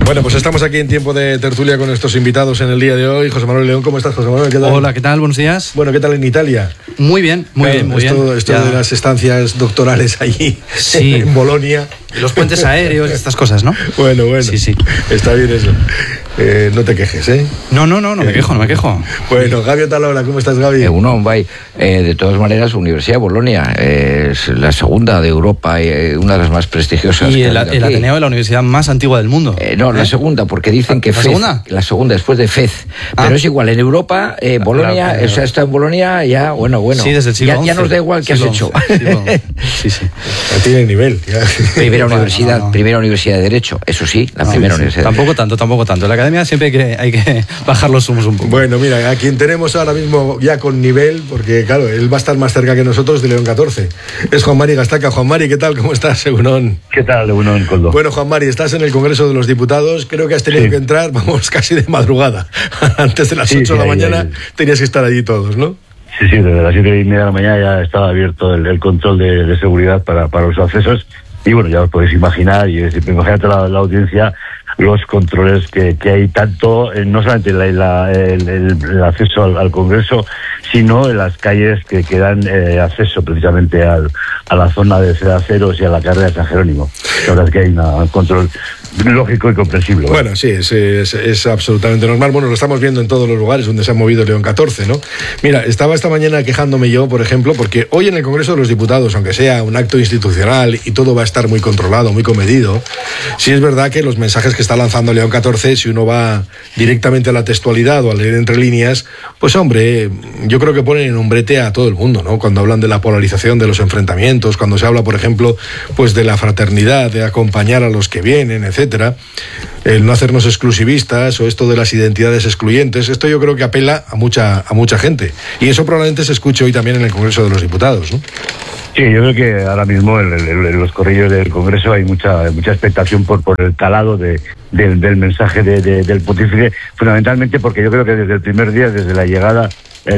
Bueno, pues estamos aquí en tiempo de tertulia con nuestros invitados en el día de hoy. José Manuel León, ¿cómo estás, José Manuel? ¿Qué tal? Hola, ¿qué tal? Buenos días. Bueno, ¿qué tal en Italia? Muy bien, muy bien. Esto de las estancias doctorales allí, sí, en Bolonia. Los puentes aéreos, estas cosas, ¿no? Bueno. Sí. Está bien eso. No te quejes, ¿eh? No me quejo. Bueno, Gabi Otalora, ¿cómo estás, Gabi? De todas maneras, Universidad de Bolonia es la segunda de Europa y una de las más prestigiosas. Y el Ateneo de la universidad más antigua del mundo. La segunda, porque dicen que ¿La segunda? La segunda, después de Fez. Pero es igual, en Europa, Bolonia, claro. O sea, está en Bolonia ya, bueno. Sí, desde el siglo XI. Ya nos da igual qué has hecho. Sí. Ya tiene nivel. Primera universidad de Derecho, eso sí, la primera universidad. Tampoco tanto. En la academia siempre hay que bajar los humos un poco. Bueno, mira, a quien tenemos ahora mismo ya con nivel, porque claro, él va a estar más cerca que nosotros de León 14. Es Juan Mari Gastaca. Juan Mari, ¿qué tal? ¿Cómo estás, Egunon? ¿Qué tal, Egunon, Coldo? Bueno, Juan Mari, estás en el Congreso de los Diputados. Creo que has tenido que entrar, casi de madrugada. Antes de las 8 de la mañana tenías que estar allí todos, ¿no? Sí, desde las 7:30 de la mañana ya estaba abierto el control de seguridad para los accesos. Y bueno, ya os podéis imaginar, imagínate la audiencia, los controles que hay tanto, no solamente el acceso al Congreso, sino en las calles que dan acceso precisamente a la zona de Cedaceros y a la carrera de San Jerónimo. La verdad es que hay un control lógico y comprensible. Bueno, sí, es absolutamente normal. Bueno, lo estamos viendo en todos los lugares donde se ha movido León 14, ¿no? Mira, estaba esta mañana quejándome yo, por ejemplo, porque hoy en el Congreso de los Diputados, aunque sea un acto institucional y todo va a estar muy controlado, muy comedido, sí es verdad que los mensajes que está lanzando León 14, si uno va directamente a la textualidad o a leer entre líneas, pues hombre, yo creo que ponen en un brete a todo el mundo, ¿no? Cuando hablan de la polarización, de los enfrentamientos, cuando se habla, por ejemplo, pues de la fraternidad, de acompañar a los que vienen, etcétera, el no hacernos exclusivistas o esto de las identidades excluyentes, esto yo creo que apela a mucha gente. Y eso probablemente se escuche hoy también en el Congreso de los Diputados, ¿no? Sí, yo creo que ahora mismo en los corrillos del Congreso hay mucha expectación por el calado del mensaje del pontífice, fundamentalmente porque yo creo que desde el primer día, desde la llegada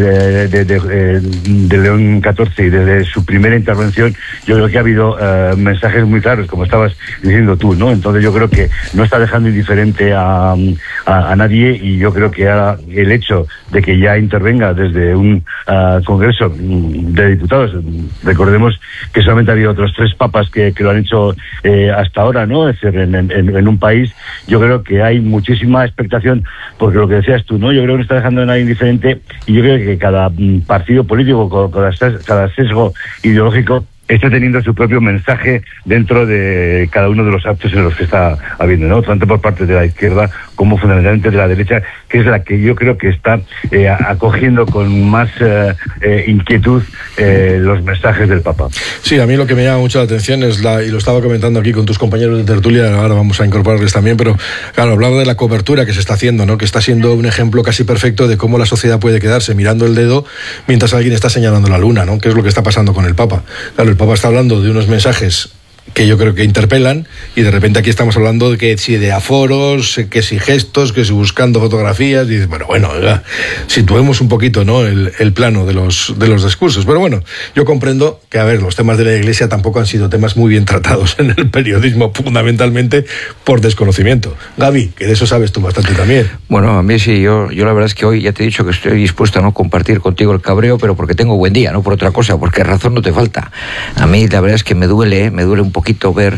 de León 14 y desde su primera intervención, yo creo que ha habido mensajes muy claros, como estabas diciendo tú, ¿no? Entonces yo creo que no está dejando indiferente a nadie, y yo creo que ahora el hecho de que ya intervenga desde un Congreso de Diputados, recordemos que solamente ha habido otros 3 papas que lo han hecho hasta ahora, ¿no? Es decir, en un país, yo creo que hay muchísima expectación, porque lo que decías tú, ¿no? Yo creo que no está dejando a nadie indiferente, y yo creo que cada partido político, cada sesgo ideológico, está teniendo su propio mensaje dentro de cada uno de los actos en los que está habiendo, ¿no? Tanto por parte de la izquierda como fundamentalmente de la derecha, que es la que yo creo que está acogiendo con más inquietud los mensajes del Papa. Sí, a mí lo que me llama mucho la atención es y lo estaba comentando aquí con tus compañeros de tertulia, ahora vamos a incorporarles también, pero claro, hablaba de la cobertura que se está haciendo, ¿no? Que está siendo un ejemplo casi perfecto de cómo la sociedad puede quedarse mirando el dedo mientras alguien está señalando la luna, ¿no? Que es lo que está pasando con el Papa. Claro, el Papa está hablando de unos mensajes que yo creo que interpelan, y de repente aquí estamos hablando de que si de aforos, que si gestos, que si buscando fotografías, y dices, bueno, situemos un poquito, ¿no? el plano de los discursos. Pero bueno, yo comprendo que, a ver, los temas de la Iglesia tampoco han sido temas muy bien tratados en el periodismo, fundamentalmente por desconocimiento. Gabi, que de eso sabes tú bastante también. Bueno, a mí sí, yo la verdad es que hoy ya te he dicho que estoy dispuesto a no compartir contigo el cabreo, pero porque tengo buen día, no por otra cosa, porque razón no te falta. A mí la verdad es que me duele un poquito ver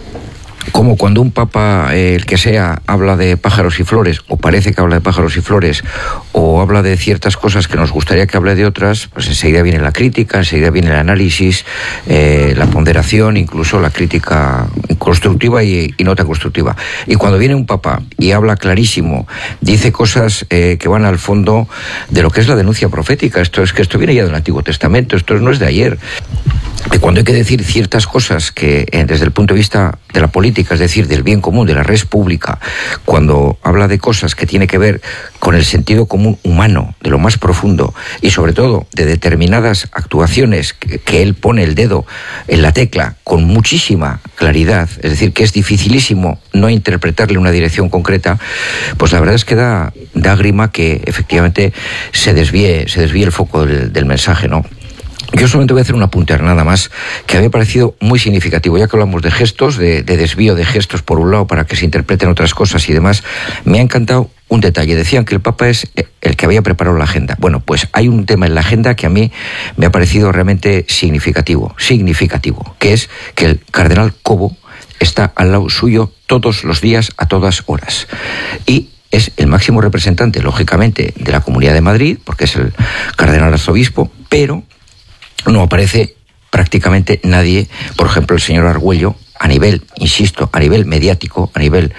como cuando un papa, el que sea, habla de pájaros y flores, o parece que habla de pájaros y flores, o habla de ciertas cosas que nos gustaría que hable de otras, pues enseguida viene la crítica, enseguida viene el análisis, la ponderación, incluso la crítica constructiva y no tan constructiva. Y cuando viene un papa y habla clarísimo, dice cosas que van al fondo de lo que es la denuncia profética. Esto viene ya del Antiguo Testamento, esto no es de ayer. Cuando hay que decir ciertas cosas que desde el punto de vista de la política, es decir, del bien común, de la res pública, cuando habla de cosas que tiene que ver con el sentido común humano, de lo más profundo, y sobre todo de determinadas actuaciones que él pone el dedo en la tecla con muchísima claridad, es decir, que es dificilísimo no interpretarle una dirección concreta, pues la verdad es que da grima que efectivamente se desvíe el foco del mensaje, ¿no? Yo solamente voy a hacer un apunte nada más, que me ha parecido muy significativo, ya que hablamos de gestos, de desvío de gestos por un lado para que se interpreten otras cosas y demás. Me ha encantado un detalle. Decían que el Papa es el que había preparado la agenda. Bueno, pues hay un tema en la agenda que a mí me ha parecido realmente significativo, que es que el cardenal Cobo está al lado suyo todos los días, a todas horas. Y es el máximo representante, lógicamente, de la Comunidad de Madrid, porque es el cardenal arzobispo, pero no aparece prácticamente nadie, por ejemplo el señor Argüello, a nivel, insisto, a nivel mediático, a nivel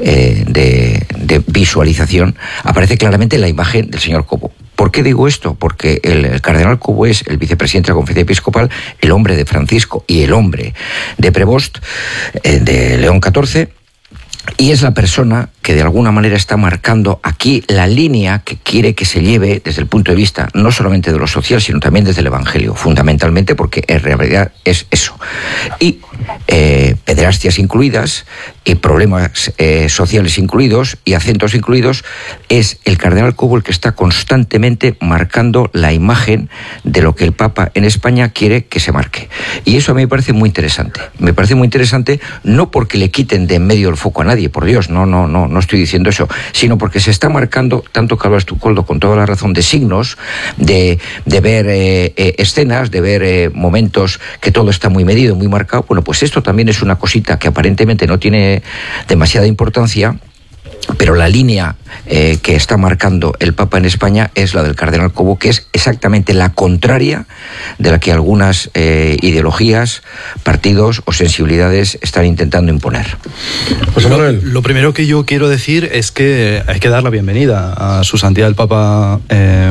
de visualización, aparece claramente la imagen del señor Cobo. ¿Por qué digo esto? Porque el cardenal Cobo es el vicepresidente de la Conferencia Episcopal, el hombre de Francisco y el hombre de Prevost, de León XIV, y es la persona que de alguna manera está marcando aquí la línea que quiere que se lleve desde el punto de vista no solamente de lo social, sino también desde el Evangelio, fundamentalmente porque en realidad es eso. Y pederastias incluidas, y problemas sociales incluidos, y acentos incluidos, es el cardenal Cobo el que está constantemente marcando la imagen de lo que el Papa en España quiere que se marque. Y eso a mí me parece muy interesante. Me parece muy interesante no porque le quiten de en medio el foco a nadie, por Dios, no estoy diciendo eso, sino porque se está marcando, tanto que hablas tú, Koldo, con toda la razón, de signos, de ver escenas, de ver momentos que todo está muy medido, muy marcado. Bueno, pues esto también es una cosita que aparentemente no tiene demasiada importancia, pero la línea que está marcando el Papa en España es la del cardenal Cobo, que es exactamente la contraria de la que algunas ideologías, partidos o sensibilidades están intentando imponer. José Manuel. Lo primero que yo quiero decir es que hay que dar la bienvenida a su santidad el Papa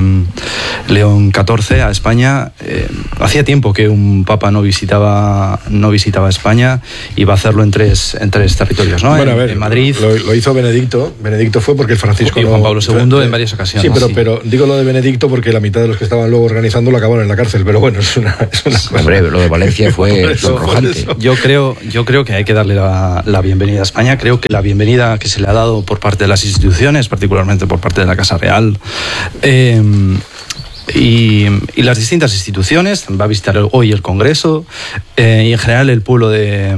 León XIV a España. Hacía tiempo que un Papa no visitaba España, y va a hacerlo en tres territorios, ¿no? Bueno, en Madrid. Lo hizo Benedicto. Benedicto fue porque Francisco y Juan Pablo II en varias ocasiones. Sí, pero digo lo de Benedicto porque la mitad de los que estaban luego organizando lo acabaron en la cárcel, pero bueno, es una cosa. Hombre, lo de Valencia fue sonrojante. Yo creo que hay que darle la bienvenida a España. Creo que la bienvenida que se le ha dado por parte de las instituciones, particularmente por parte de la Casa Real, y las distintas instituciones, va a visitar hoy el Congreso, y en general el pueblo,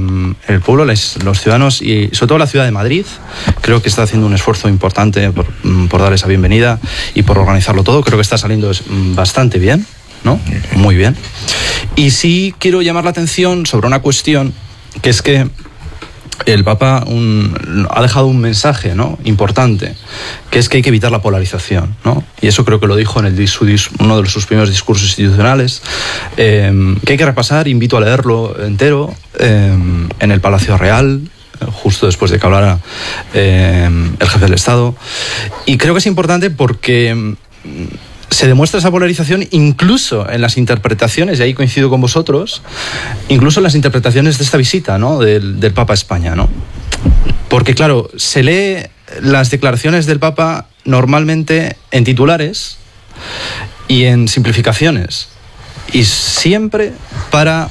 los ciudadanos, y sobre todo la ciudad de Madrid, creo que está haciendo un esfuerzo importante por dar esa bienvenida y por organizarlo todo. Creo que está saliendo bastante bien, ¿no? Muy bien. Y sí quiero llamar la atención sobre una cuestión, que es que el Papa ha dejado un mensaje, ¿no?, importante, que es que hay que evitar la polarización, ¿no? Y eso creo que lo dijo en uno de sus primeros discursos institucionales, que hay que repasar. Invito a leerlo entero en el Palacio Real, justo después de que hablara el jefe del Estado. Y creo que es importante porque se demuestra esa polarización incluso en las interpretaciones, y ahí coincido con vosotros, incluso en las interpretaciones de esta visita, ¿no?, del Papa a España, ¿no? Porque claro, se lee las declaraciones del Papa normalmente en titulares y en simplificaciones, y siempre para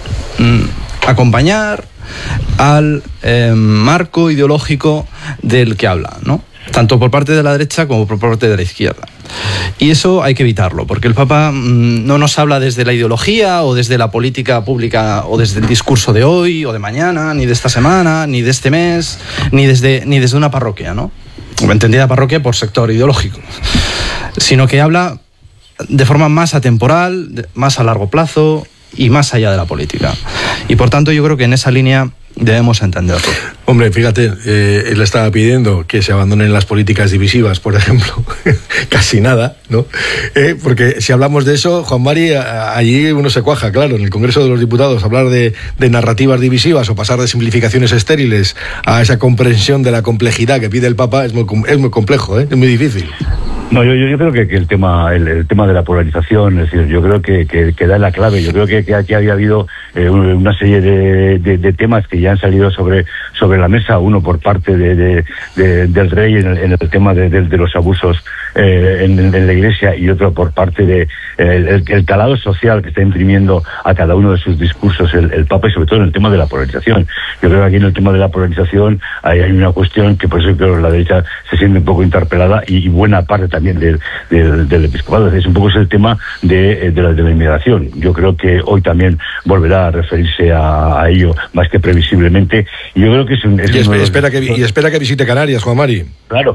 acompañar al marco ideológico del que habla, ¿no?, tanto por parte de la derecha como por parte de la izquierda. Y eso hay que evitarlo, porque el Papa no nos habla desde la ideología o desde la política pública o desde el discurso de hoy o de mañana, ni de esta semana, ni de este mes, ni desde una parroquia, ¿no? Entendida parroquia por sector ideológico, sino que habla de forma más atemporal, más a largo plazo y más allá de la política. Y por tanto yo creo que en esa línea debemos entenderlo. Hombre, fíjate, él estaba pidiendo que se abandonen las políticas divisivas, por ejemplo. Casi nada, ¿no? Porque si hablamos de eso, Juan Mari, allí uno se cuaja, claro, en el Congreso de los Diputados, hablar de narrativas divisivas o pasar de simplificaciones estériles a esa comprensión de la complejidad que pide el Papa es muy complejo, es muy difícil. No, yo creo que el tema de la polarización, es decir, yo creo que da la clave. Yo creo que aquí había habido una serie de temas que ya han salido sobre la mesa, uno por parte del rey en el tema de los abusos en la Iglesia, y otro por parte de el calado social que está imprimiendo a cada uno de sus discursos el Papa, y sobre todo en el tema de la polarización. Yo creo que aquí en el tema de la polarización hay una cuestión que por eso creo que la derecha se siente un poco interpelada, y buena parte también del episcopado. Es un poco el tema de la inmigración. Yo creo que hoy también volverá a referirse a ello más que previsiblemente. Y yo creo que espera que visite Canarias, Juan Mari. Claro.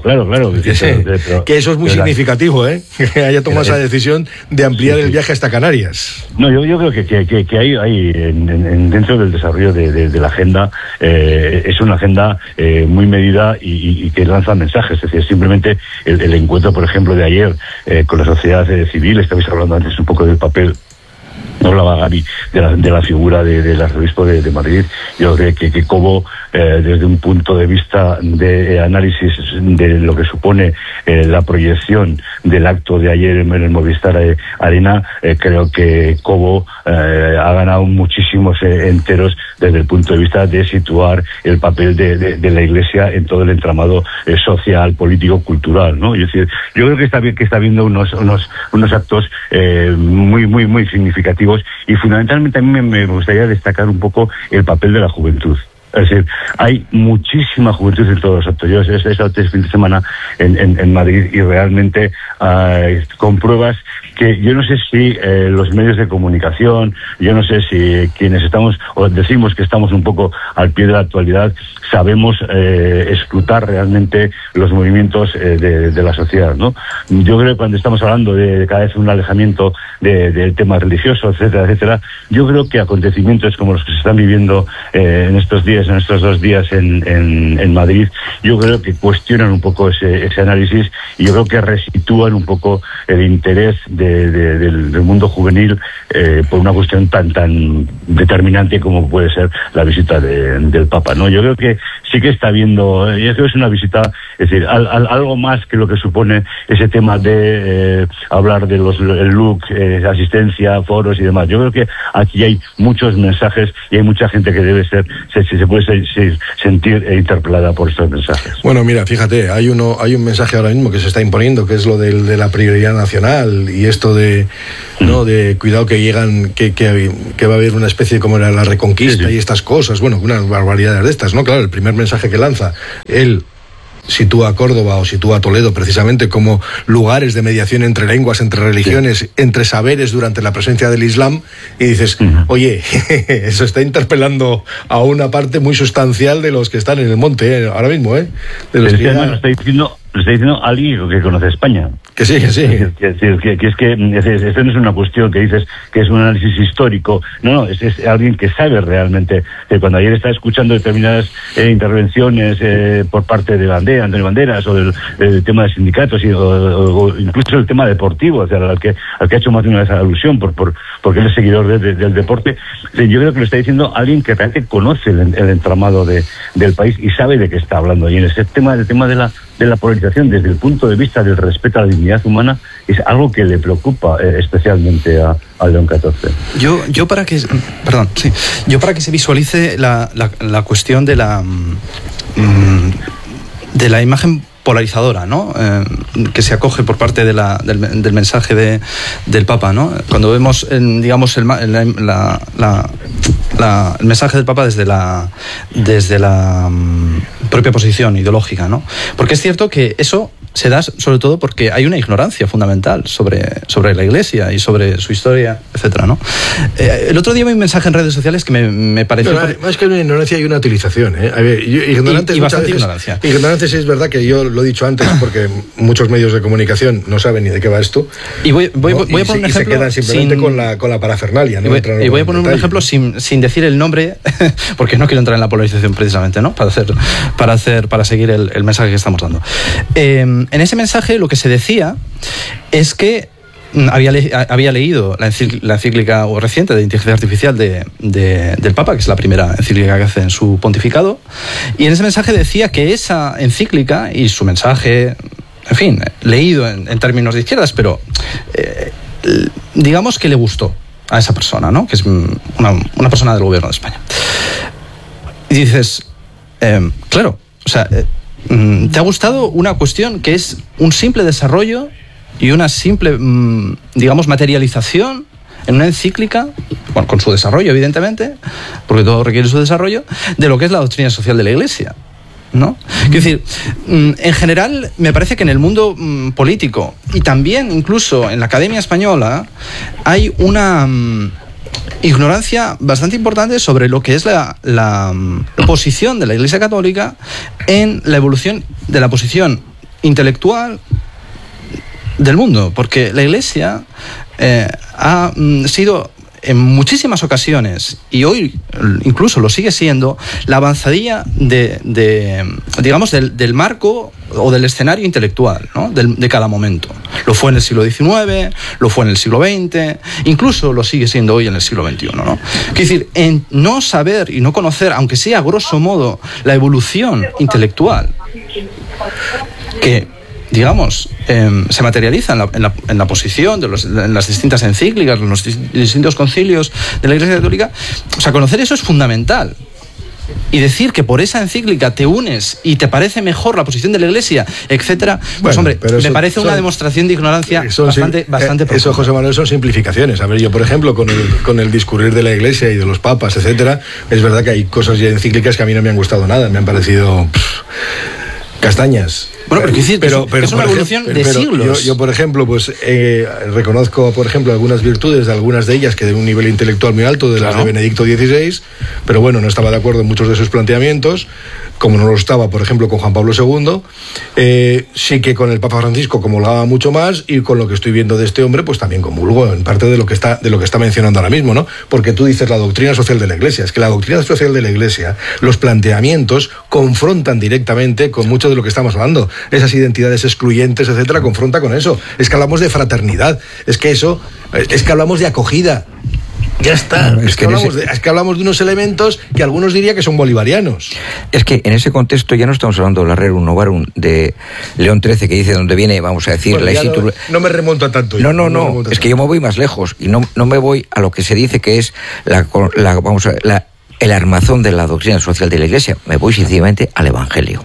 Que eso es muy significativo, que haya tomado esa decisión de ampliar el viaje hasta Canarias. No, yo creo que hay dentro del desarrollo de la agenda, es una agenda muy medida y que lanza mensajes. Es decir, simplemente el encuentro, por ejemplo, de ayer con la sociedad civil, estabais hablando antes un poco del papel, no hablaba Gaby de la figura del arzobispo de Madrid. Yo creo que Cobo, desde un punto de vista de análisis de lo que supone la proyección del acto de ayer en el Movistar Arena, creo que Cobo ha ganado muchísimos enteros desde el punto de vista de situar el papel de la Iglesia en todo el entramado social, político, cultural, ¿no? Es decir, yo creo que está viendo unos actos muy significativos, y fundamentalmente a mí me gustaría destacar un poco el papel de la juventud. Es decir, hay muchísima juventud en todos los actos. Yo he estado este fin de semana en Madrid y realmente compruebas que yo no sé si los medios de comunicación, yo no sé si quienes estamos o decimos que estamos un poco al pie de la actualidad, sabemos escrutar realmente los movimientos de la sociedad, ¿no? Yo creo que cuando estamos hablando de cada vez un alejamiento del tema religioso, etcétera, yo creo que acontecimientos como los que se están viviendo en estos 2 días en Madrid, yo creo que cuestionan un poco ese análisis, y yo creo que resitúan un poco el interés del mundo juvenil por una cuestión tan determinante como puede ser la visita del Papa, ¿no? Yo creo que sí que está viendo, yo creo que es una visita, es decir, algo más que lo que supone ese tema de hablar de el look, asistencia, foros y demás. Yo creo que aquí hay muchos mensajes y hay mucha gente que debe se puede sentir interpelada por estos mensajes. Bueno, mira, fíjate, hay un mensaje ahora mismo que se está imponiendo, que es lo de la prioridad nacional, y esto de cuidado que llegan, que va a haber una especie como la reconquista y estas cosas, bueno, unas barbaridades de estas, ¿no? Claro, el primer mensaje que lanza él sitúa a Córdoba o sitúa a Toledo precisamente como lugares de mediación entre lenguas, entre religiones, entre saberes durante la presencia del Islam, y dices, oye, eso está interpelando a una parte muy sustancial de los que están en el monte ahora mismo, de los que lo está diciendo alguien que conoce España. Que sí. Que esto no es una cuestión que dices que es un análisis histórico. No, es alguien que sabe realmente. Que cuando ayer estaba escuchando determinadas intervenciones por parte de Antonio Banderas, o del tema de sindicatos, o incluso el tema deportivo, o sea, al que ha hecho más de una vez alusión, porque él es seguidor del deporte, yo creo que lo está diciendo alguien que realmente conoce el entramado del país y sabe de qué está hablando. Y en ese tema, el tema de la polarización desde el punto de vista del respeto a la dignidad humana, es algo que le preocupa especialmente a León XIV. Yo para que se visualice la cuestión de la imagen polarizadora, ¿no? Que se acoge por parte del mensaje del Papa, ¿no? Cuando vemos, digamos, el mensaje del Papa desde la propia posición ideológica, ¿no? Porque es cierto que eso se da sobre todo porque hay una ignorancia fundamental sobre la Iglesia y sobre su historia, etcétera, ¿no? El otro día vi un mensaje en redes sociales que me pareció... Pero más que una ignorancia hay una utilización, A ver, ignorantes, y bastante ignorancia. Ignorantes, es verdad que yo lo he dicho antes, porque muchos medios de comunicación no saben ni de qué va esto. Y voy a poner un ejemplo... Y se quedan simplemente con la parafernalia, ¿no? Y voy a poner un ejemplo sin decir el nombre, porque no quiero entrar en la polarización precisamente, ¿no? Para seguir el mensaje que estamos dando. En ese mensaje lo que se decía es que había leído la encíclica reciente de inteligencia artificial del Papa, que es la primera encíclica que hace en su pontificado, y en ese mensaje decía que esa encíclica y su mensaje, en fin, leído en términos de izquierdas, pero digamos que le gustó a esa persona, ¿no? Que es una persona del gobierno de España. Y dices, claro, o sea, ¿te ha gustado una cuestión que es un simple desarrollo y una simple, digamos, materialización en una encíclica, bueno, con su desarrollo, evidentemente, porque todo requiere su desarrollo, de lo que es la doctrina social de la Iglesia, ¿no? Quiero decir, en general, me parece que en el mundo político y también incluso en la Academia Española hay una ignorancia bastante importante sobre lo que es la posición de la Iglesia Católica en la evolución de la posición intelectual del mundo, porque la Iglesia ha sido en muchísimas ocasiones, y hoy incluso lo sigue siendo, la avanzadilla digamos, del marco o del escenario intelectual, ¿no? de cada momento. Lo fue en el siglo XIX, lo fue en el siglo XX, incluso lo sigue siendo hoy en el siglo XXI, ¿no? Quiero decir, en no saber y no conocer, aunque sea a grosso modo, la evolución intelectual que, digamos, se materializa en la posición en las distintas encíclicas, en los distintos concilios de la Iglesia Católica. O sea, conocer eso es fundamental. Y decir que por esa encíclica te unes y te parece mejor la posición de la Iglesia, etcétera, pues hombre, me parece una demostración de ignorancia bastante profunda. Eso, José Manuel, son simplificaciones. A ver, yo, por ejemplo, con el discurrir de la Iglesia y de los papas, etcétera, es verdad que hay cosas y encíclicas que a mí no me han gustado nada, me han parecido castañas. Bueno, pero es una evolución de siglos. Yo, por ejemplo, pues reconozco, por ejemplo, algunas virtudes de algunas de ellas que de un nivel intelectual muy alto, de las de Benedicto XVI, pero bueno, no estaba de acuerdo en muchos de sus planteamientos, como no lo estaba, por ejemplo, con Juan Pablo II. Sí que con el Papa Francisco comulgaba mucho más, y con lo que estoy viendo de este hombre, pues también comulgo en parte de lo que está mencionando ahora mismo, ¿no? Porque tú dices la doctrina social de la Iglesia. Es que la doctrina social de la Iglesia, los planteamientos confrontan directamente con mucho de lo que estamos hablando. Esas identidades excluyentes, etcétera, confronta con eso. Es que hablamos de fraternidad, es que hablamos de acogida. Ya está. Es que hablamos de unos elementos que algunos diría que son bolivarianos. Es que en ese contexto ya no estamos hablando del Rerum Novarum de León XIII, que dice donde viene, vamos a decir, bueno, no me remonto a tanto. No, es que yo me voy más lejos y no me voy a lo que se dice que es el armazón de la doctrina social de la Iglesia. Me voy sencillamente al Evangelio.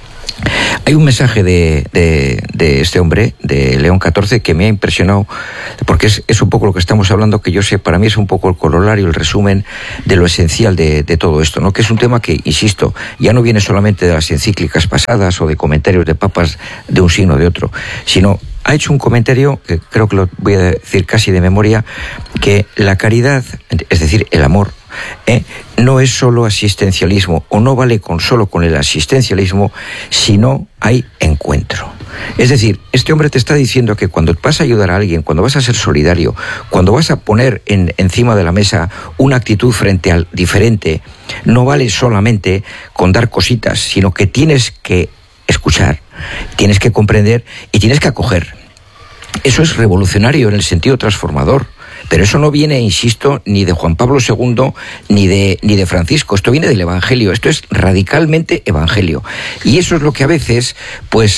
Hay un mensaje de este hombre, de León XIV, que me ha impresionado, porque es un poco lo que estamos hablando, que yo sé, para mí es un poco el corolario, el resumen de lo esencial de todo esto, ¿no? Que es un tema que, insisto, ya no viene solamente de las encíclicas pasadas o de comentarios de papas de un signo o de otro, sino ha hecho un comentario, que creo que lo voy a decir casi de memoria, que la caridad, es decir, el amor, no es solo asistencialismo, o no vale solo con el asistencialismo, sino hay encuentro. Es decir, este hombre te está diciendo que cuando vas a ayudar a alguien, cuando vas a ser solidario, cuando vas a poner encima de la mesa una actitud frente al diferente, no vale solamente con dar cositas, sino que tienes que escuchar, tienes que comprender y tienes que acoger. Eso es revolucionario en el sentido transformador. Pero eso no viene, insisto, ni de Juan Pablo II ni de Francisco. Esto viene del Evangelio. Esto es radicalmente Evangelio. Y eso es lo que a veces, pues,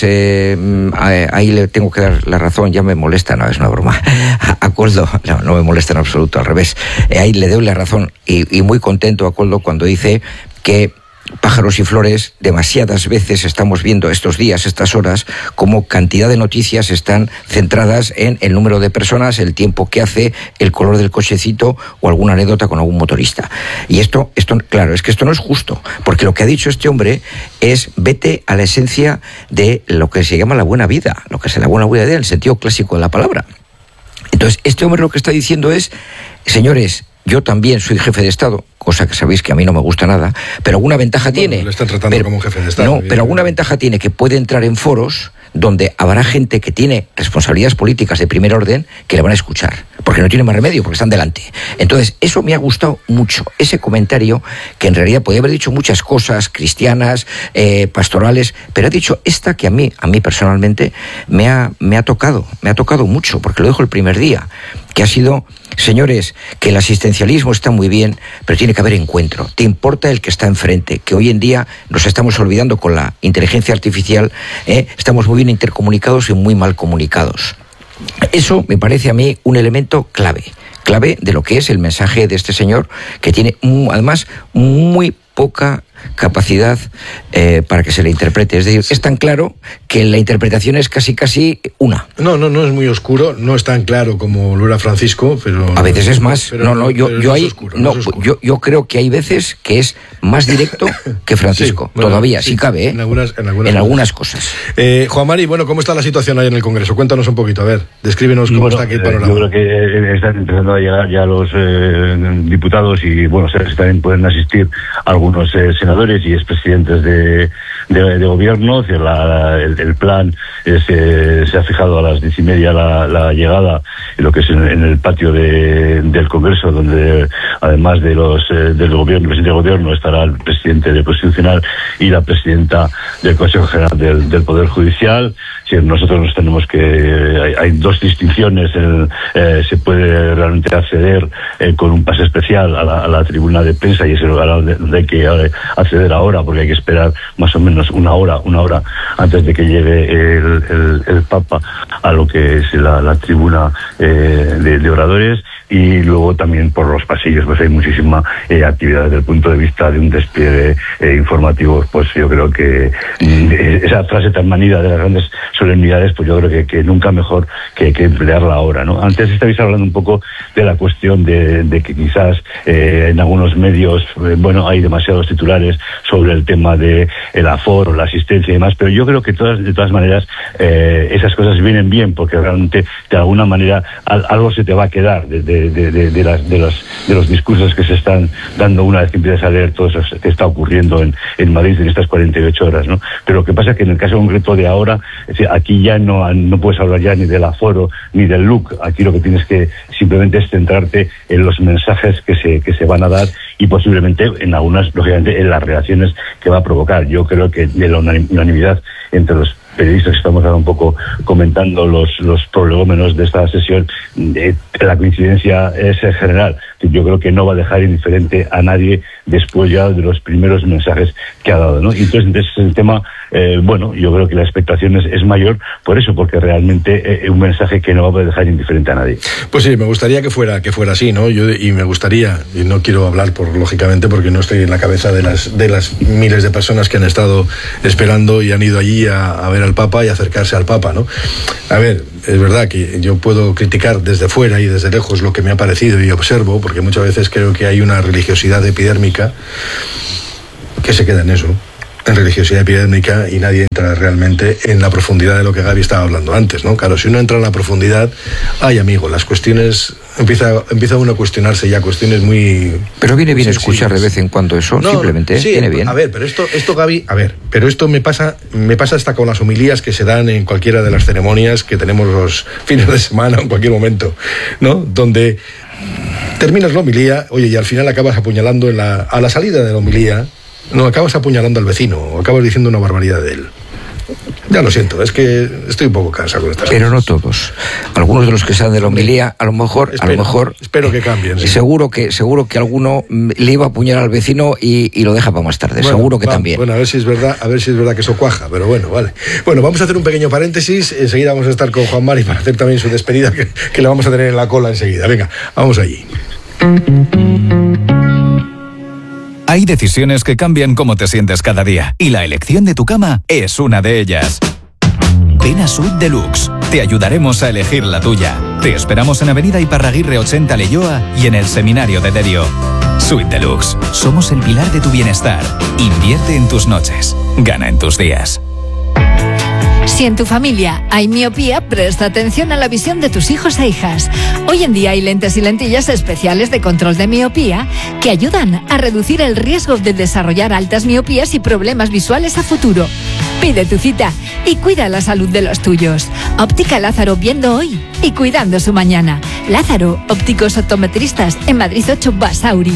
ahí le tengo que dar la razón. Ya me molesta, no, es una broma. Acuerdo, no me molesta en absoluto, al revés. Ahí le doy la razón y muy contento, Acuerdo, cuando dice que pájaros y flores, demasiadas veces estamos viendo estos días, estas horas, como cantidad de noticias están centradas en el número de personas, el tiempo que hace, el color del cochecito o alguna anécdota con algún motorista. Y esto, claro, es que esto no es justo, porque lo que ha dicho este hombre es vete a la esencia de lo que se llama la buena vida, lo que es la buena vida en el sentido clásico de la palabra. Entonces, este hombre lo que está diciendo es, señores, yo también soy jefe de Estado, cosa que sabéis que a mí no me gusta nada, pero alguna ventaja tiene. Lo están tratando como un jefe de Estado. No, pero alguna ventaja tiene, que puede entrar en foros donde habrá gente que tiene responsabilidades políticas de primer orden que le van a escuchar, porque no tiene más remedio, porque están delante. Entonces, eso me ha gustado mucho, ese comentario, que en realidad podía haber dicho muchas cosas cristianas, pastorales, pero ha dicho esta que a mí personalmente me ha tocado mucho, porque lo dijo el primer día, que ha sido, señores, que el asistencialismo está muy bien, pero tiene que haber encuentro. Te importa el que está enfrente, que hoy en día nos estamos olvidando con la inteligencia artificial, estamos muy bien intercomunicados y muy mal comunicados. Eso me parece a mí un elemento clave de lo que es el mensaje de este señor, que tiene además muy poca capacidad para que se le interprete. Es decir, es tan claro que la interpretación es casi una. No es muy oscuro, no es tan claro como lo era Francisco, pero... A veces es más. Yo creo que hay veces que es más directo que Francisco. Sí, bueno, todavía, sí cabe, ¿eh? En algunas cosas. Juan Mari, bueno, ¿cómo está la situación ahí en el Congreso? Cuéntanos un poquito, a ver, descríbenos cómo está aquí el panorama. Yo creo que están empezando a llegar ya los diputados y, bueno, también pueden asistir algunos senadores y expresidentes de gobierno. El plan se ha fijado a las 10:30 la llegada en lo que es en el patio del Congreso, donde además del presidente del gobierno estará el presidente del Constitucional y la presidenta del Consejo General del Poder Judicial. Si nosotros nos tenemos hay dos distinciones. Se puede realmente acceder con un pase especial a la tribuna de prensa, y eso hay que acceder ahora, porque hay que esperar más o menos una hora antes de que llegue el Papa a lo que es la tribuna de oradores. Y luego también por los pasillos pues hay muchísima actividad desde el punto de vista de un despliegue informativo. Pues yo creo que esa frase tan manida de las grandes solemnidades, pues yo creo que nunca mejor que emplearla ahora, ¿no? Antes estabais hablando un poco de la cuestión de que quizás en algunos medios hay demasiados titulares sobre el tema de el aforo, la asistencia y demás, pero yo creo que de todas maneras esas cosas vienen bien, porque realmente de alguna manera algo se te va a quedar de los discursos que se están dando una vez que empiezas a leer todo eso que está ocurriendo en Madrid en estas 48 horas, ¿no? Pero lo que pasa es que en el caso concreto de ahora, aquí ya no puedes hablar ya ni del aforo ni del look. Aquí lo que tienes que simplemente es centrarte en los mensajes que se van a dar, y posiblemente en algunas, lógicamente, en las reacciones que va a provocar. Yo creo que de la unanimidad entre los periodistas que estamos ahora un poco comentando los prolegómenos de esta sesión, la coincidencia es general. Yo creo que no va a dejar indiferente a nadie después ya de los primeros mensajes que ha dado, ¿no? Y entonces es el tema, yo creo que la expectación es mayor por eso, porque realmente es un mensaje que no va a dejar indiferente a nadie. Pues sí, me gustaría que fuera así, ¿no? Y me gustaría, y no quiero hablar lógicamente porque no estoy en la cabeza de las miles de personas que han estado esperando y han ido allí a ver al Papa y acercarse al Papa, ¿no? A ver, es verdad que yo puedo criticar desde fuera y desde lejos lo que me ha parecido y observo, porque muchas veces creo que hay una religiosidad epidérmica que se queda en eso, en religiosidad epidémica, y nadie entra realmente en la profundidad de lo que Gaby estaba hablando antes, ¿no? Claro, si uno entra en la profundidad, amigo, las cuestiones empieza uno a cuestionarse ya cuestiones muy... Pero viene bien escuchar de vez en cuando eso, simplemente, sí, viene bien. A ver, pero esto Gaby, pero esto me pasa hasta con las homilías que se dan en cualquiera de las ceremonias que tenemos los fines de semana, en cualquier momento, ¿no? Donde terminas la homilía, y al final acabas apuñalando a la salida de la homilía, acabas apuñalando al vecino, o acabas diciendo una barbaridad de él. Ya lo siento, es que estoy un poco cansado con estas Pero cosas. No todos. Algunos de los que salen de la homilía, a lo mejor espero que cambien. Sí. Seguro que alguno le iba a apuñalar al vecino y lo deja para más tarde. Seguro que también. Bueno, a ver si es verdad que eso cuaja, pero bueno, vale. Bueno, vamos a hacer un pequeño paréntesis. Enseguida vamos a estar con Juan Mari para hacer también su despedida, que la vamos a tener en la cola enseguida. Venga, vamos allí. Hay decisiones que cambian cómo te sientes cada día, y la elección de tu cama es una de ellas. Ven a Suite Deluxe. Te ayudaremos a elegir la tuya. Te esperamos en Avenida Iparraguirre 80 Leioa y en el Seminario de Derio. Suite Deluxe. Somos el pilar de tu bienestar. Invierte en tus noches. Gana en tus días. Si en tu familia hay miopía, presta atención a la visión de tus hijos e hijas. Hoy en día hay lentes y lentillas especiales de control de miopía que ayudan a reducir el riesgo de desarrollar altas miopías y problemas visuales a futuro. Pide tu cita y cuida la salud de los tuyos. Óptica Lázaro, viendo hoy y cuidando su mañana. Lázaro, ópticos optometristas, en Madrid 8, Basauri.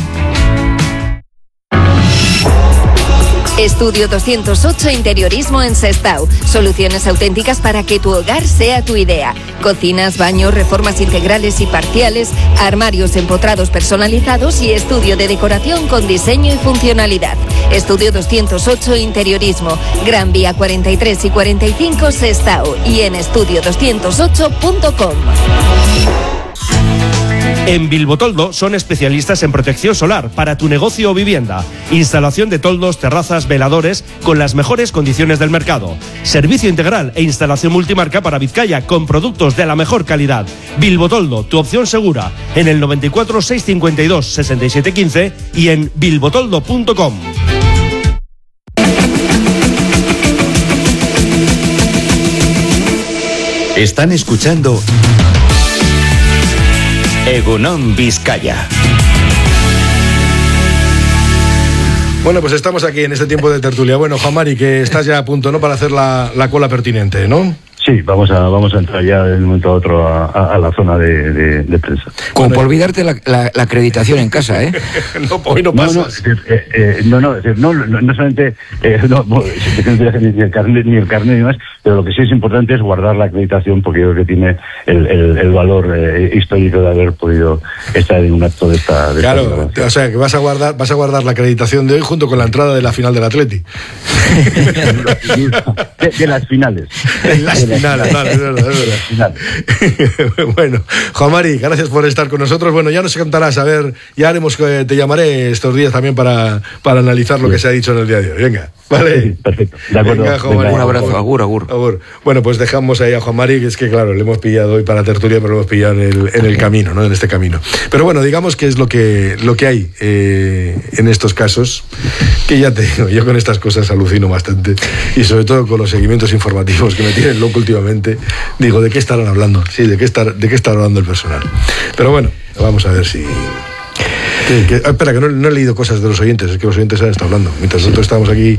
Estudio 208 Interiorismo en Sestao. Soluciones auténticas para que tu hogar sea tu idea. Cocinas, baños, reformas integrales y parciales, armarios empotrados personalizados y estudio de decoración con diseño y funcionalidad. Estudio 208 Interiorismo. Gran Vía 43 y 45 Sestao y en estudio208.com. En Bilbotoldo son especialistas en protección solar para tu negocio o vivienda. Instalación de toldos, terrazas, veladores con las mejores condiciones del mercado. Servicio integral e instalación multimarca para Vizcaya con productos de la mejor calidad. Bilbotoldo, tu opción segura. En el 94 652 67 15 y en bilbotoldo.com. Están escuchando Egunon Vizcaya. Bueno, pues estamos aquí en este tiempo de tertulia. Bueno, Juan Mari, que estás ya a punto, ¿no?, para hacer la cola pertinente, ¿no? Sí, vamos a entrar ya de un momento a otro a la zona de prensa. Como por olvidarte la acreditación en casa, ¿eh? No, hoy no pasa. No solamente ni el carnet ni más, pero lo que sí es importante es guardar la acreditación, porque yo creo que tiene el valor histórico de haber podido estar en un acto de esta. Claro, o sea que vas a guardar la acreditación de hoy junto con la entrada de la final del Atleti. de las finales. Finales, vale, es verdad. Bueno, Juan Mari, gracias por estar con nosotros. Bueno, ya nos contarás, a ver, ya haremos, te llamaré estos días también para analizar lo que se ha dicho en el día de hoy. Venga, vale. Sí, perfecto, de acuerdo. Venga, Juan Mari, un abrazo, agur. Bueno, pues dejamos ahí a Juan Mari, que es que claro, le hemos pillado hoy para tertulia, pero lo hemos pillado en el camino, ¿no? En este camino. Pero bueno, digamos que es lo que hay en estos casos, que ya te digo, yo con estas cosas alucino bastante, y sobre todo con los seguimientos informativos que me tienen loco últimamente. Digo, ¿de qué estarán hablando? Sí, ¿de qué estará hablando el personal? Pero bueno, vamos a ver si... espera, que no he leído cosas de los oyentes, es que los oyentes han estado hablando. Mientras nosotros estábamos aquí,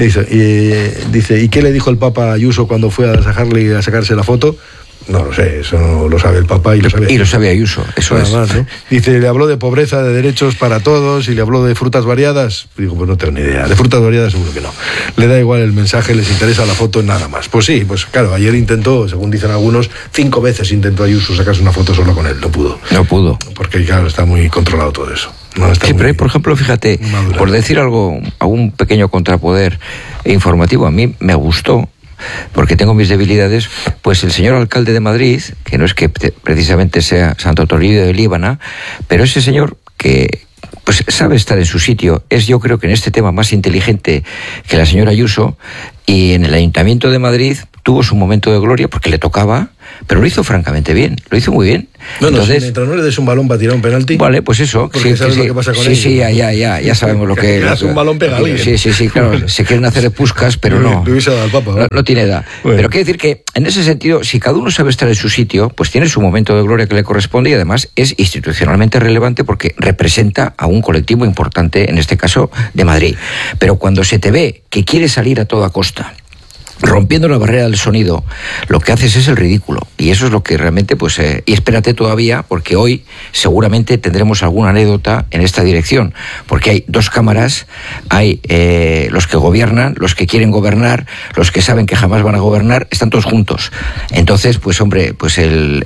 dice, ¿y qué le dijo el Papa a Ayuso cuando fue a sacarse la foto? No lo sé, eso no lo sabe el Papa y lo sabe Ayuso, eso nada es. Más, ¿no? Dice, le habló de pobreza, de derechos para todos y le habló de frutas variadas. Digo, pues no tengo ni idea. De frutas variadas seguro que no. Le da igual el mensaje, les interesa la foto, nada más. Pues sí, pues claro, ayer intentó, según dicen algunos, 5 veces intentó Ayuso sacarse una foto solo con él. No pudo. Porque claro, está muy controlado todo eso. Sí, pero por ejemplo, fíjate, por decir algo, a un pequeño contrapoder informativo, a mí me gustó, porque tengo mis debilidades, pues el señor alcalde de Madrid, que no es que precisamente sea Santo Toribio de Líbana, pero ese señor que pues sabe estar en su sitio, es yo creo que en este tema más inteligente que la señora Ayuso, y en el Ayuntamiento de Madrid tuvo su momento de gloria porque le tocaba, pero lo hizo francamente bien, lo hizo muy bien. No, entonces, mientras no le des un balón para tirar un penalti. Vale, pues eso. Porque sabes lo que pasa con él. Sí, ya sabemos lo que es. Un balón pega a alguien. Sí, claro. Se quieren hacer puscas, pero no. No tiene edad. Bueno. Pero quiero decir que, en ese sentido, si cada uno sabe estar en su sitio, pues tiene su momento de gloria que le corresponde y además es institucionalmente relevante porque representa a un colectivo importante, en este caso, de Madrid. Pero cuando se te ve que quiere salir a toda costa, rompiendo la barrera del sonido, lo que haces es el ridículo. Y eso es lo que realmente, pues, y espérate todavía, porque hoy seguramente tendremos alguna anécdota en esta dirección, porque hay 2 cámaras, hay los que gobiernan, los que quieren gobernar, los que saben que jamás van a gobernar, están todos juntos. Entonces, pues hombre, pues el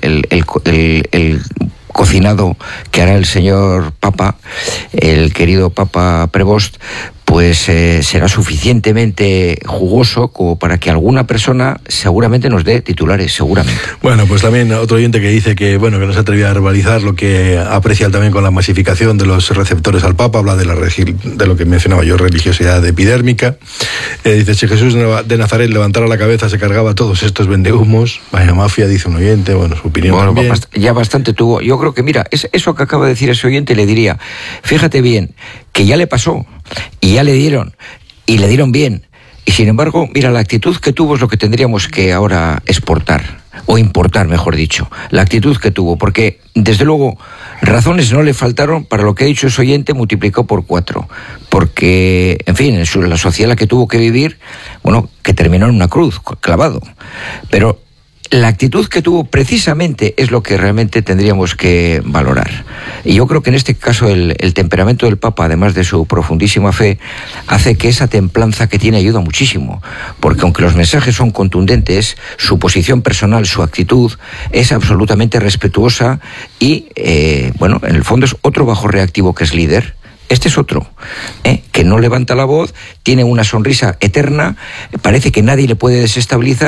cocinado que hará el señor Papa, el querido Papa Prevost, pues será suficientemente jugoso como para que alguna persona seguramente nos dé titulares, seguramente. Bueno, pues también otro oyente que dice que bueno, que no se atrevía a verbalizar lo que aprecia también con la masificación de los receptores al Papa, habla de lo que mencionaba yo, religiosidad epidérmica. Dice, si Jesús de Nazaret levantara la cabeza se cargaba a todos estos vendehumos. Vaya mafia, dice un oyente, bueno, su opinión también. Ya bastante tuvo. Yo creo que, mira, eso que acaba de decir ese oyente le diría, fíjate bien, que ya le pasó, y ya le dieron, y le dieron bien. Y sin embargo, mira, la actitud que tuvo es lo que tendríamos que ahora exportar, o importar, mejor dicho. La actitud que tuvo, porque, desde luego, razones no le faltaron para lo que ha dicho ese oyente, multiplicó por 4. Porque, en fin, en la sociedad en la que tuvo que vivir, bueno, que terminó en una cruz, clavado. Pero la actitud que tuvo precisamente es lo que realmente tendríamos que valorar. Y yo creo que en este caso el temperamento del Papa, además de su profundísima fe, hace que esa templanza que tiene ayuda muchísimo. Porque aunque los mensajes son contundentes, su posición personal, su actitud es absolutamente respetuosa y, bueno, en el fondo es otro bajo reactivo que es líder. Este es otro, que no levanta la voz, tiene una sonrisa eterna, parece que nadie le puede desestabilizar,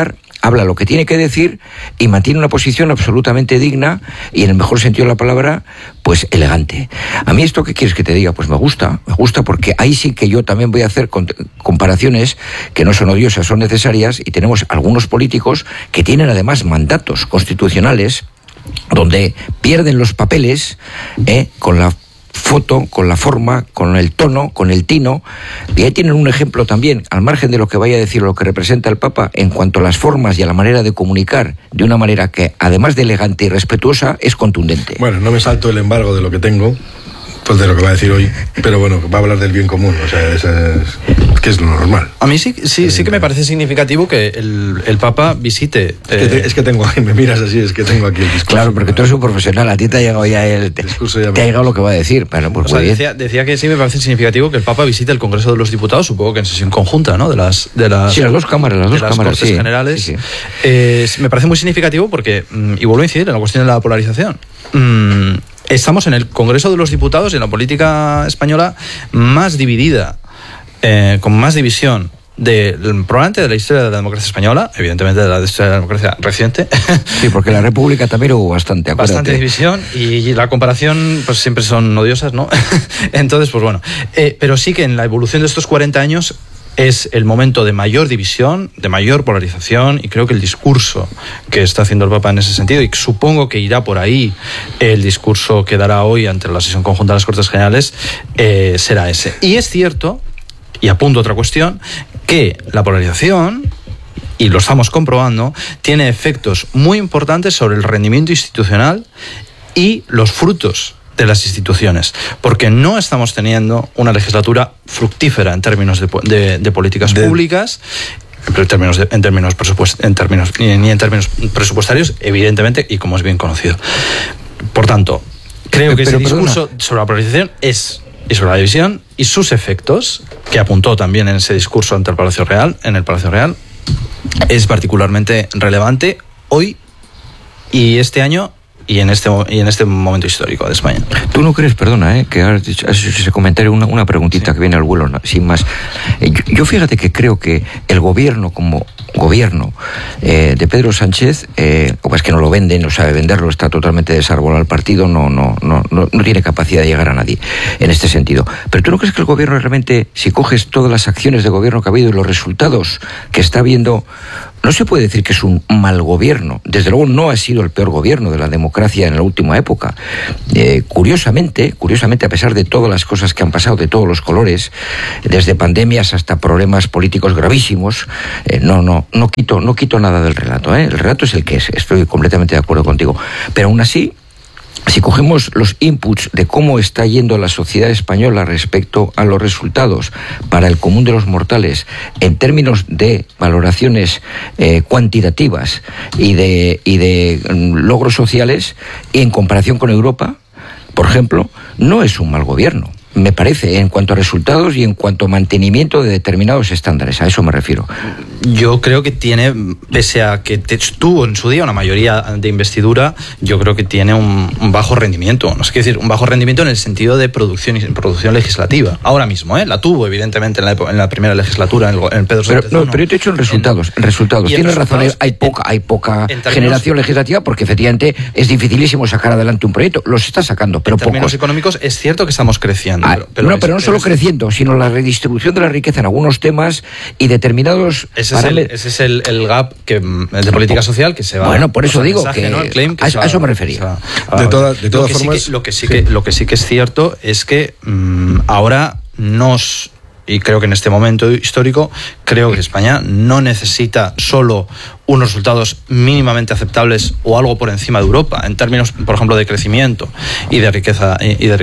habla lo que tiene que decir y mantiene una posición absolutamente digna y, en el mejor sentido de la palabra, pues elegante. A mí esto, ¿qué quieres que te diga? Pues me gusta porque ahí sí que yo también voy a hacer comparaciones que no son odiosas, son necesarias, y tenemos algunos políticos que tienen además mandatos constitucionales donde pierden los papeles con la foto, con la forma, con el tono, con el tino, y ahí tienen un ejemplo también, al margen de lo que vaya a decir, lo que representa el Papa, en cuanto a las formas y a la manera de comunicar, de una manera que, además de elegante y respetuosa, es contundente. Bueno, no me salto el embargo de lo que tengo, pues de lo que va a decir hoy, pero bueno, va a hablar del bien común, o sea, que es lo normal. A mí sí que me parece significativo que el Papa visite... Es que tengo, me miras así, es que tengo aquí el discurso. Claro, porque tú eres un profesional, a ti te ha llegado ya te ha llegado lo que va a decir. Bueno, pues decía que sí me parece significativo que el Papa visite el Congreso de los Diputados, supongo que en sesión conjunta, ¿no? De las dos cámaras, Cortes Generales. Sí. Me parece muy significativo porque, y vuelvo a incidir en la cuestión de la polarización, estamos en el Congreso de los Diputados y en la política española más dividida, con más división probablemente de la historia de la democracia española, evidentemente de la historia de la democracia reciente. Sí, porque en la República también hubo bastante división, y la comparación pues siempre son odiosas, ¿no? Entonces, pues bueno, pero sí que en la evolución de estos 40 años es el momento de mayor división, de mayor polarización, y creo que el discurso que está haciendo el Papa en ese sentido, y supongo que irá por ahí el discurso que dará hoy ante la sesión conjunta de las Cortes Generales, será ese. Y es cierto, y apunto otra cuestión, que la polarización, y lo estamos comprobando, tiene efectos muy importantes sobre el rendimiento institucional y los frutos de las instituciones, porque no estamos teniendo una legislatura fructífera en términos de políticas públicas, en términos presupuestarios, evidentemente, y como es bien conocido. Por tanto, creo que ese discurso sobre la polarización y sobre la división y sus efectos, que apuntó también en ese discurso ante el Palacio Real, es particularmente relevante hoy y este año y en este momento histórico de España. ¿Tú no crees, perdona, que has hecho ese comentario, una preguntita que viene al vuelo, sin más? Yo fíjate que creo que el gobierno como gobierno de Pedro Sánchez, o es que no lo vende, no sabe venderlo, está totalmente desarbolado el partido, no tiene capacidad de llegar a nadie en este sentido. Pero ¿tú no crees que el gobierno realmente, si coges todas las acciones de gobierno que ha habido y los resultados que está viendo, no se puede decir que es un mal gobierno? Desde luego no ha sido el peor gobierno de la democracia en la última época. Curiosamente, a pesar de todas las cosas que han pasado, de todos los colores, desde pandemias hasta problemas políticos gravísimos, no quito nada del relato. El relato es el que es, estoy completamente de acuerdo contigo. Pero aún así, si cogemos los inputs de cómo está yendo la sociedad española respecto a los resultados para el común de los mortales en términos de valoraciones cuantitativas y de logros sociales, y en comparación con Europa, por ejemplo, no es un mal gobierno. Me parece, en cuanto a resultados y en cuanto a mantenimiento de determinados estándares, a eso me refiero. Yo creo que tiene, pese a que tuvo en su día una mayoría de investidura, yo creo que tiene un bajo rendimiento. No sé qué decir, un bajo rendimiento en el sentido de producción legislativa. Ahora mismo, la tuvo evidentemente en la primera legislatura, en Pedro Sánchez. Pero yo te he dicho en resultados. Tienes razón, hay poca generación legislativa, porque efectivamente es dificilísimo sacar adelante un proyecto. Los está sacando, pero pocos. En términos económicos es cierto que estamos creciendo. Pero no solo creciendo, sino la redistribución de la riqueza en algunos temas y determinados... Ese es el gap de política social que se va... Bueno, por eso digo que, ¿no? A eso me refería. De todas formas... Lo que sí que es cierto es que ahora y creo que en este momento histórico, creo que España no necesita solo unos resultados mínimamente aceptables o algo por encima de Europa, en términos, por ejemplo, de crecimiento y de riqueza,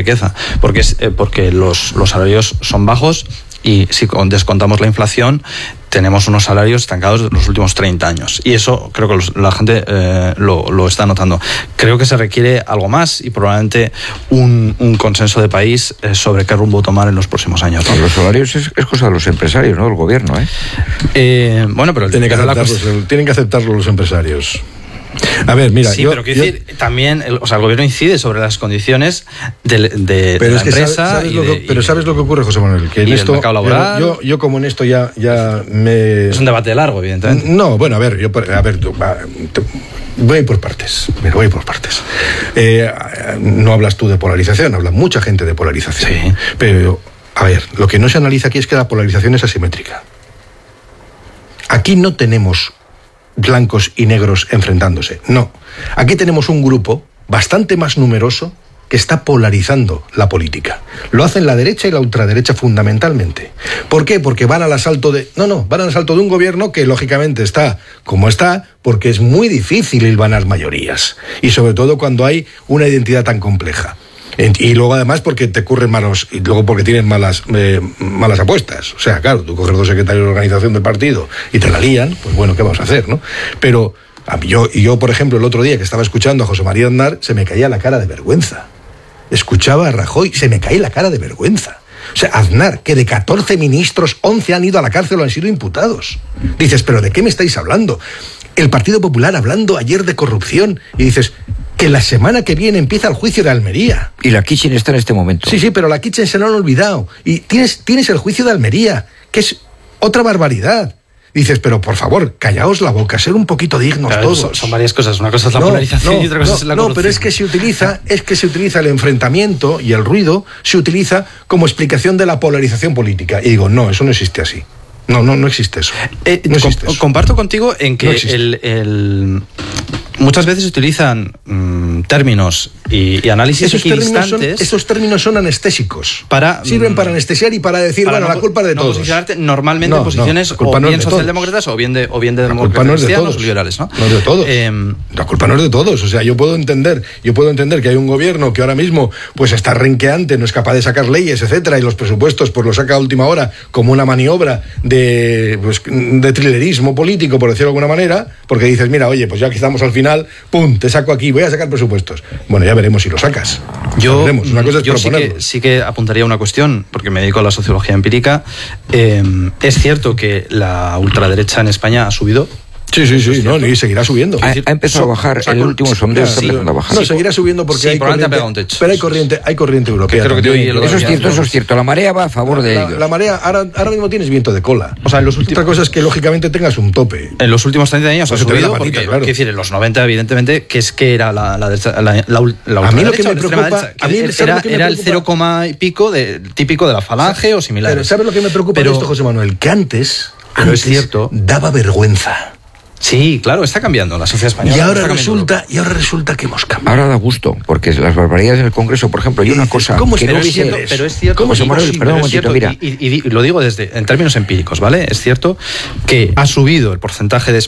porque los salarios son bajos, y si descontamos la inflación, tenemos unos salarios estancados de los últimos 30 años. Y eso creo que la gente lo está notando. Creo que se requiere algo más y probablemente un consenso de país sobre qué rumbo tomar en los próximos años. ¿No? Los salarios es cosa de los empresarios, ¿no? El gobierno, bueno, pero tienen que aceptarlo los empresarios. A ver, mira, sí, pero quiero decir, también, el gobierno incide sobre las condiciones de pero la empresa. Pero ¿sabes lo que ocurre, José Manuel? Que en esto, yo como en esto ya me... Es un debate largo, evidentemente. No, bueno, a ver, voy por partes. Mira, voy por partes. No hablas tú de polarización, habla mucha gente de polarización. Sí. Pero, a ver, lo que no se analiza aquí es que la polarización es asimétrica. Aquí no tenemos blancos y negros enfrentándose. No. Aquí tenemos un grupo bastante más numeroso que está polarizando la política. Lo hacen la derecha y la ultraderecha fundamentalmente. ¿Por qué? Porque van al asalto de... van al asalto de un gobierno que lógicamente está como está, porque es muy difícil hilvanar mayorías. Y sobre todo cuando hay una identidad tan compleja. Y luego además porque te ocurren y luego porque tienen malas apuestas. O sea, claro, tú coges 2 secretarios de organización del partido y te la lían, pues bueno, ¿qué vamos a hacer, no? Pero yo, por ejemplo, el otro día que estaba escuchando a José María Aznar, se me caía la cara de vergüenza. Escuchaba a Rajoy, se me caía la cara de vergüenza. O sea, Aznar, que de 14 ministros, 11 han ido a la cárcel o han sido imputados. Dices, ¿pero de qué me estáis hablando? El Partido Popular hablando ayer de corrupción y dices... que la semana que viene empieza el juicio de Almería. Y la Kitchen está en este momento. Sí, pero la Kitchen se lo han olvidado. Y tienes el juicio de Almería, que es otra barbaridad. Dices, pero por favor, callaos la boca, ser un poquito dignos todos. Son varias cosas. Una cosa es la polarización y otra cosa es la corrupción. No, pero es que se utiliza el enfrentamiento y el ruido, se utiliza como explicación de la polarización política. Y digo, no, eso no existe así. No existe eso. No existe eso. Comparto contigo en que muchas veces se utilizan términos y análisis equidistantes. Esos términos son anestésicos. Sirven para anestesiar y para decir, la culpa es de todos. Posicionarte normalmente en posiciones o bien socialdemócratas o bien de demócratas cristianos o liberales, ¿no? No es de todos. La culpa no es de todos. O sea, yo puedo entender que hay un gobierno que ahora mismo pues está renqueante, no es capaz de sacar leyes, etcétera, y los presupuestos pues los saca a última hora como una maniobra de trilerismo político, por decirlo de alguna manera, porque dices, mira, oye, pues ya que estamos al final, pum, te saco aquí, voy a sacar presupuestos. Bueno, ya veremos si lo sacas. Una cosa es proponerlo. Sí que apuntaría una cuestión, porque me dedico a la sociología empírica. Es cierto que la ultraderecha en España ha subido. Sí, y seguirá subiendo. Ha empezado a bajar, el último sondeo está empezando a bajar. No, seguirá subiendo porque hay corriente europea. Eso es cierto. La marea va a favor de ellos. La marea, ahora mismo tienes viento de cola. O sea, otra cosa es que lógicamente tengas un tope. En los últimos 30 años ha subido, porque, claro. Decir, en los 90, evidentemente, que es que era la a mí lo que me preocupa... Era el 0, y pico típico de la Falange o similar. Pero ¿sabes lo que me preocupa de esto, José Manuel? Que antes es cierto, daba vergüenza. Sí, claro, está cambiando la sociedad española. Y ahora resulta que hemos cambiado. Ahora da gusto, porque las barbaridades en el Congreso, por ejemplo, hay una cosa que no dice... Pero es cierto, perdón un momentito, mira. Y lo digo en términos empíricos, ¿vale? Es cierto que ha subido el porcentaje de